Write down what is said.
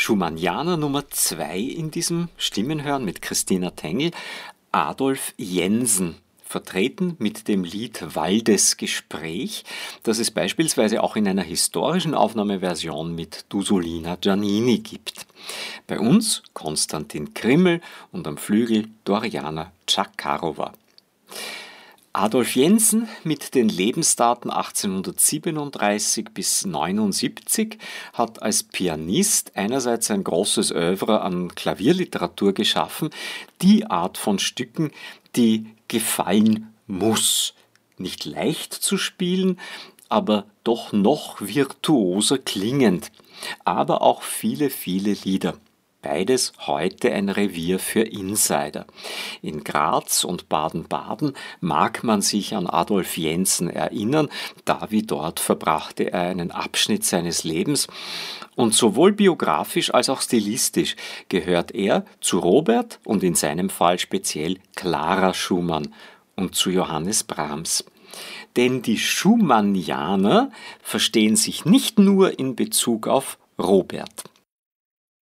Schumannianer Nummer 2 in diesem Stimmenhören mit Christina Tengl, Adolf Jensen, vertreten mit dem Lied Waldesgespräch, das es beispielsweise auch in einer historischen Aufnahmeversion mit Dusolina Giannini gibt. Bei uns Konstantin Krimmel und am Flügel Doriana Czakarova. Adolf Jensen mit den Lebensdaten 1837 bis 79 hat als Pianist einerseits ein großes Œuvre an Klavierliteratur geschaffen, die Art von Stücken, die gefallen muss. Nicht leicht zu spielen, aber doch noch virtuoser klingend. Aber auch viele, viele Lieder. Beides heute ein Revier für Insider. In Graz und Baden-Baden mag man sich an Adolf Jensen erinnern, da wie dort verbrachte er einen Abschnitt seines Lebens. Und sowohl biografisch als auch stilistisch gehört er zu Robert und in seinem Fall speziell Clara Schumann und zu Johannes Brahms. Denn die Schumannianer verstehen sich nicht nur in Bezug auf Robert.